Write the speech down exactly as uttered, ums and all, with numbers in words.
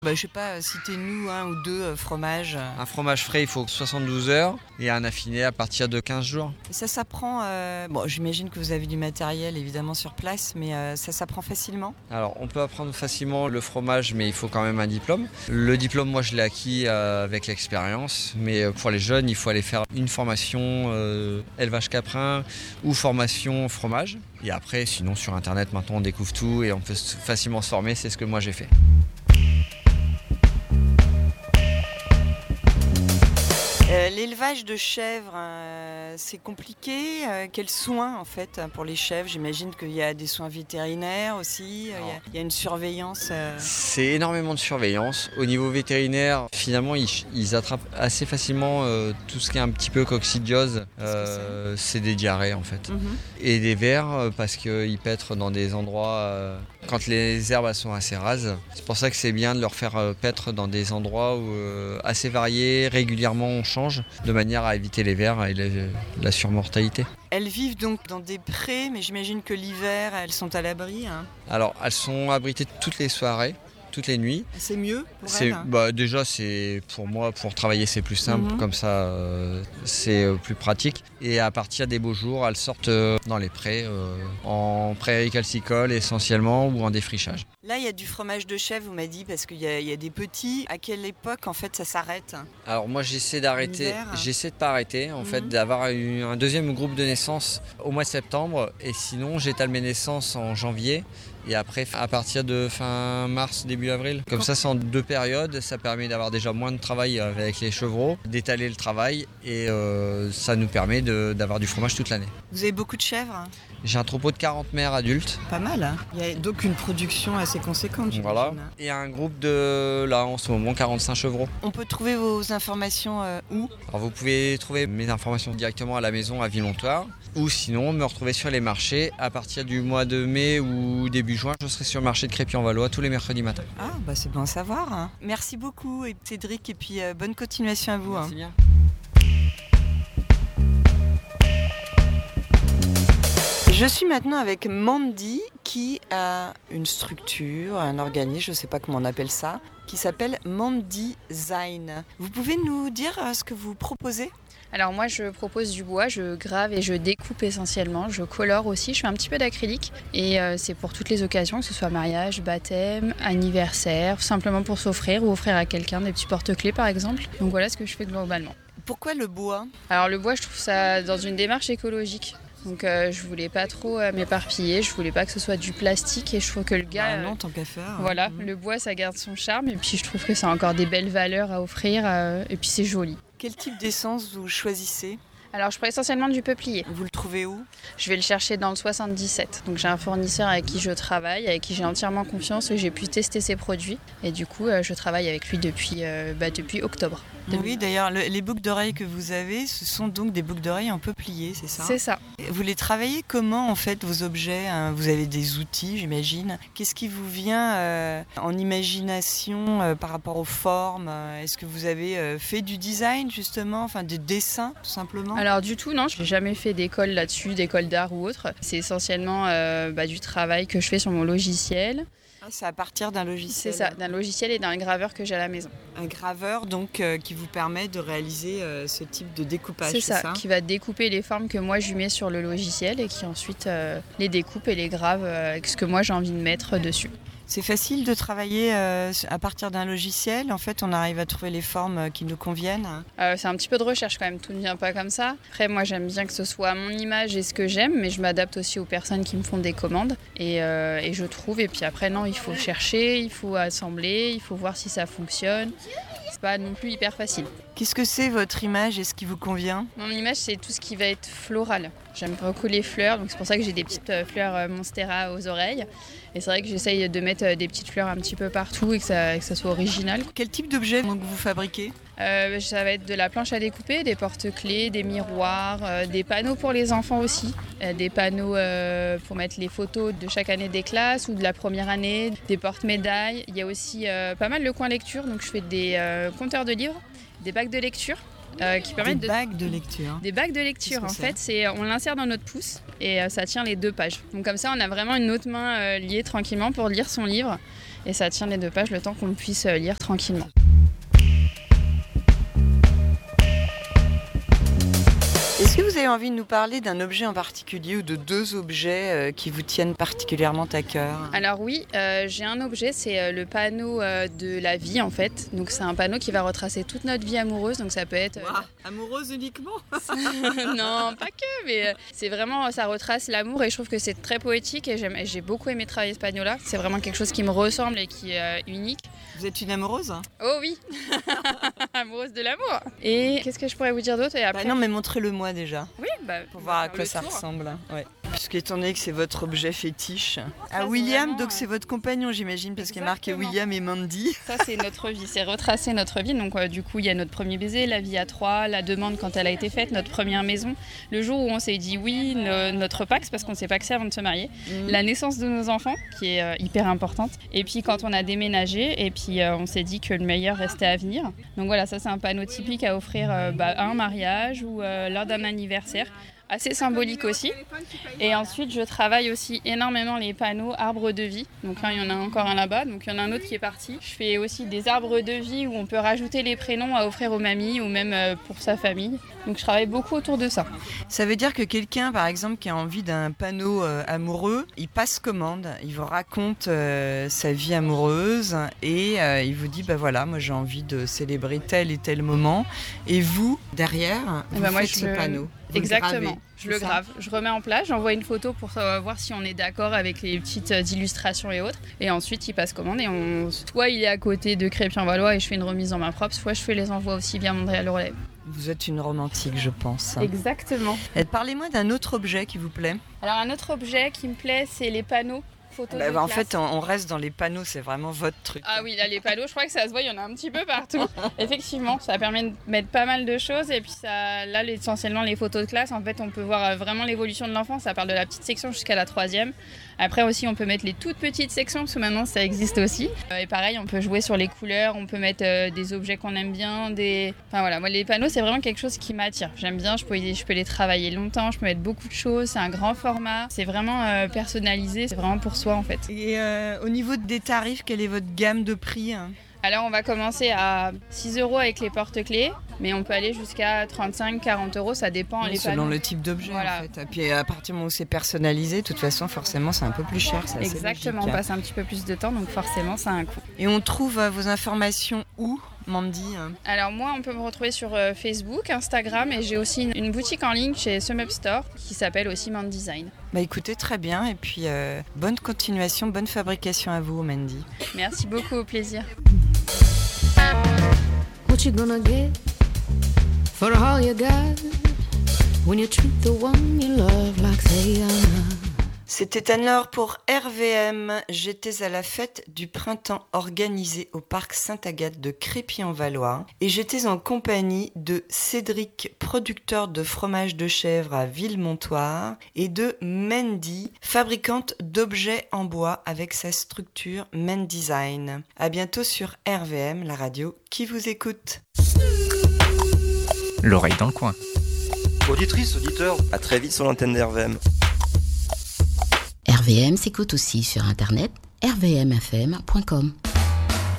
Bah, je sais pas, citez-nous un ou deux fromages. Un fromage frais, il faut soixante-douze heures et un affiné à partir de quinze jours. Et ça s'apprend, euh... bon, j'imagine que vous avez du matériel évidemment sur place, mais euh, ça s'apprend facilement? Alors, on peut apprendre facilement le fromage, mais il faut quand même un diplôme. Le diplôme, moi, je l'ai acquis euh, avec l'expérience, mais pour les jeunes, il faut aller faire une formation euh, élevage caprin ou formation fromage. Et après, sinon, sur Internet, maintenant, on découvre tout et on peut facilement se former, c'est ce que moi j'ai fait. Euh, l'élevage de chèvres, euh, c'est compliqué. Euh, quels soins en fait pour les chèvres? J'imagine qu'il y a des soins vétérinaires aussi. Il euh, y, y a une surveillance. Euh... C'est énormément de surveillance. Au niveau vétérinaire, finalement, ils, ils attrapent assez facilement euh, tout ce qui est un petit peu coccidiose. Euh, c'est des diarrhées en fait. Mm-hmm. Et des vers parce qu'ils paîtrent dans des endroits euh, quand les herbes elles sont assez rases. C'est pour ça que c'est bien de leur faire euh, paître dans des endroits où, euh, assez variés, régulièrement on change, de manière à éviter les vers et les, la surmortalité. Elles vivent donc dans des prés, mais j'imagine que l'hiver, elles sont à l'abri. Hein. Alors, elles sont abritées toutes les soirées, toutes les nuits. C'est mieux pour c'est, elles? bah, Déjà, c'est, pour moi, pour travailler, c'est plus simple. Mm-hmm. Comme ça, euh, c'est euh, plus pratique. Et à partir des beaux jours, elles sortent euh, dans les prés, euh, en prairies calcicoles essentiellement, ou en défrichage. Là, il y a du fromage de chèvre, vous m'avez dit, parce qu'il y a, il y a des petits. À quelle époque, en fait, ça s'arrête? Alors moi, j'essaie d'arrêter, j'essaie de pas arrêter, en mm-hmm. fait, d'avoir une, un deuxième groupe de naissance au mois de septembre. Et sinon, j'étale mes naissances en janvier. Et après, à partir de fin mars, début avril. Comme ça, c'est en deux périodes. Ça permet d'avoir déjà moins de travail avec les chevreaux, d'étaler le travail. Et euh, ça nous permet de, d'avoir du fromage toute l'année. Vous avez beaucoup de chèvres? J'ai un troupeau de quarante mères adultes. Pas mal, hein. Il y a donc une production assez conséquente. Voilà. Et un groupe de, là, en ce moment, quarante-cinq chevreaux. On peut trouver vos informations euh, où? Alors, vous pouvez trouver mes informations directement à la maison à Villemontoire. Ou sinon, me retrouver sur les marchés. À partir du mois de mai ou début juin, je serai sur le marché de Crépy-en-Valois tous les mercredis matins. Ah, bah c'est bon à savoir. Hein. Merci beaucoup, Cédric, et puis euh, bonne continuation à vous. Merci hein. bien. Je suis maintenant avec Mandy qui a une structure, un organisme, je ne sais pas comment on appelle ça, qui s'appelle Mandysign. Vous pouvez nous dire ce que vous proposez ? Alors moi je propose du bois, je grave et je découpe essentiellement, je colore aussi, je fais un petit peu d'acrylique et euh, c'est pour toutes les occasions, que ce soit mariage, baptême, anniversaire, simplement pour s'offrir ou offrir à quelqu'un des petits porte-clés par exemple. Donc voilà ce que je fais globalement. Pourquoi le bois ? Alors le bois je trouve ça dans une démarche écologique. Donc euh, je voulais pas trop euh, m'éparpiller, je voulais pas que ce soit du plastique et je trouve que le gars... Ah non, tant qu'à faire. Voilà, mmh. le bois ça garde son charme et puis je trouve que ça a encore des belles valeurs à offrir euh, et puis c'est joli. Quel type d'essence vous choisissez ? Alors je prends essentiellement du peuplier. Vous le trouvez où ? Je vais le chercher dans le soixante-dix-sept. Donc j'ai un fournisseur avec qui je travaille, avec qui j'ai entièrement confiance, et j'ai pu tester ses produits. Et du coup, euh, je travaille avec lui depuis, euh, bah, depuis octobre. Oui, d'ailleurs, le, les boucles d'oreilles que vous avez, ce sont donc des boucles d'oreilles en peuplier, c'est ça ? C'est ça. Vous les travaillez comment, en fait, vos objets ? hein ? Vous avez des outils, j'imagine. Qu'est-ce qui vous vient euh, en imagination euh, par rapport aux formes ? Est-ce que vous avez euh, fait du design, justement, enfin, des dessins, tout simplement ? Alors du tout, non. Je n'ai jamais fait d'école là-dessus, d'école d'art ou autre. C'est essentiellement euh, bah, du travail que je fais sur mon logiciel. Ah, c'est à partir d'un logiciel. C'est ça, d'un logiciel et d'un graveur que j'ai à la maison. Un graveur donc euh, qui vous permet de réaliser euh, ce type de découpage, c'est, c'est ça, ça qui va découper les formes que moi je lui mets sur le logiciel et qui ensuite euh, les découpe et les grave euh, avec ce que moi j'ai envie de mettre dessus. C'est facile de travailler euh, à partir d'un logiciel. En fait, on arrive à trouver les formes qui nous conviennent. Euh, c'est un petit peu de recherche quand même, tout ne vient pas comme ça. Après, moi, j'aime bien que ce soit mon image et ce que j'aime, mais je m'adapte aussi aux personnes qui me font des commandes. Et, euh, et je trouve, et puis après, non, il faut chercher, il faut assembler, il faut voir si ça fonctionne. C'est pas non plus hyper facile. Qu'est-ce que c'est votre image et ce qui vous convient ? Mon image, c'est tout ce qui va être floral. J'aime beaucoup les fleurs, donc c'est pour ça que j'ai des petites fleurs Monstera aux oreilles. Et c'est vrai que j'essaye de mettre des petites fleurs un petit peu partout et que ça, que ça soit original. Quel type d'objet donc, vous fabriquez ? euh, Ça va être de la planche à découper, des porte-clés, des miroirs, euh, des panneaux pour les enfants aussi. Euh, des panneaux euh, pour mettre les photos de chaque année des classes ou de la première année, des porte-médailles. Il y a aussi euh, pas mal le coin lecture, donc je fais des euh, compteurs de livres, des bacs de lecture. Euh, qui permettent des de... bagues de lecture. Des bagues de lecture, en c'est fait, c'est on l'insère dans notre pouce et euh, ça tient les deux pages. Donc comme ça, on a vraiment une autre main euh, liée tranquillement pour lire son livre et ça tient les deux pages le temps qu'on puisse lire tranquillement. Est-ce que vous avez envie de nous parler d'un objet en particulier ou de deux objets euh, qui vous tiennent particulièrement à cœur ? Alors oui, euh, j'ai un objet, c'est euh, le panneau euh, de la vie en fait. Donc c'est un panneau qui va retracer toute notre vie amoureuse. Donc ça peut être... Euh... Wow, amoureuse uniquement ? Non, pas que, mais euh, c'est vraiment, ça retrace l'amour et je trouve que c'est très poétique et j'aime, j'ai beaucoup aimé travailler ce panneau-là. C'est vraiment quelque chose qui me ressemble et qui est euh, unique. Vous êtes une amoureuse ? Oh oui, amoureuse de l'amour. Et qu'est-ce que je pourrais vous dire d'autre et après... Bah non, mais montrez-le-moi déjà. Oui, bah, pour voir à quoi ça tour. ressemble. Ouais. Puisque étant donné que c'est votre objet fétiche. À William, vraiment, donc c'est votre compagnon, j'imagine, parce qu'il y a marqué William et Mandy. Ça, c'est notre vie, c'est retracer notre vie. Donc, euh, du coup, il y a notre premier baiser, la vie à trois, la demande quand elle a été faite, notre première maison, le jour où on s'est dit oui, le, notre Pax, parce qu'on s'est paxé avant de se marier, mmh. la naissance de nos enfants, qui est euh, hyper importante, et puis quand on a déménagé, et puis euh, on s'est dit que le meilleur restait à venir. Donc voilà, ça, c'est un panneau typique à offrir euh, bah, à un mariage ou euh, lors d'un anniversaire. Assez symbolique aussi. Et ensuite, je travaille aussi énormément les panneaux arbres de vie. Donc là, il y en a encore un là-bas. Donc il y en a un autre qui est parti. Je fais aussi des arbres de vie où on peut rajouter les prénoms à offrir aux mamies ou même pour sa famille. Donc je travaille beaucoup autour de ça. Ça veut dire que quelqu'un, par exemple, qui a envie d'un panneau euh, amoureux, il passe commande, il vous raconte euh, sa vie amoureuse et euh, il vous dit, bah voilà, moi j'ai envie de célébrer tel et tel moment. Et vous, derrière, vous bah faites moi, ce je... panneau. Exactement, je le grave, je remets en place, j'envoie une photo pour voir si on est d'accord avec les petites illustrations et autres. Et ensuite, il passe commande et on... soit il est à côté de Crépy-en-Valois et je fais une remise en main propre, soit je fais les envois aussi via Montréal Relais. Vous êtes une romantique, je pense. Exactement. Et parlez-moi d'un autre objet qui vous plaît. Alors un autre objet qui me plaît, c'est les panneaux. Bah, bah, en fait, on reste dans les panneaux, c'est vraiment votre truc. Ah oui, là, les panneaux, je crois que ça se voit, il y en a un petit peu partout. Effectivement, ça permet de mettre pas mal de choses. Et puis ça, là, essentiellement, les photos de classe, en fait, on peut voir vraiment l'évolution de l'enfant. Ça part de la petite section jusqu'à la troisième. Après aussi, on peut mettre les toutes petites sections, parce que maintenant, ça existe aussi. Et pareil, on peut jouer sur les couleurs, on peut mettre euh, des objets qu'on aime bien. Des... Enfin voilà, moi, les panneaux, c'est vraiment quelque chose qui m'attire. J'aime bien, je peux, je peux les travailler longtemps, je peux mettre beaucoup de choses. C'est un grand format. C'est vraiment euh, personnalisé, c'est vraiment pour soi, en fait. Et euh, au niveau des tarifs, quelle est votre gamme de prix hein ? Alors on va commencer à six euros avec les porte-clés, mais on peut aller jusqu'à trente-cinq à quarante euros, ça dépend. Oui, les selon panneaux. le type d'objet voilà. en fait. Et puis à partir du moment où c'est personnalisé, de toute façon forcément c'est un peu plus cher. C'est exactement, logique, on passe un petit peu plus de temps, donc forcément ça a un coût. Et on trouve euh, vos informations où Mandy hein Alors moi on peut me retrouver sur euh, Facebook, Instagram et j'ai aussi une, une boutique en ligne chez Sum Up Store qui s'appelle aussi Mandy Design. Bah écoutez, très bien et puis euh, bonne continuation, bonne fabrication à vous Mandy. Merci beaucoup, au plaisir. What you gonna get for all you got when you treat the one you love like Sayana? C'était Anne-Laure pour R V M. J'étais à la fête du printemps organisée au parc Sainte-Agathe de Crépy-en-Valois et j'étais en compagnie de Cédric, producteur de fromage de chèvre à Villemontoire, et de Mandy, fabricante d'objets en bois avec sa structure Man Design. À bientôt sur R V M, la radio qui vous écoute. L'oreille dans le coin. Auditrice, auditeur, à très vite sur l'antenne d'R V M. R V M s'écoute aussi sur internet r v m f m point com.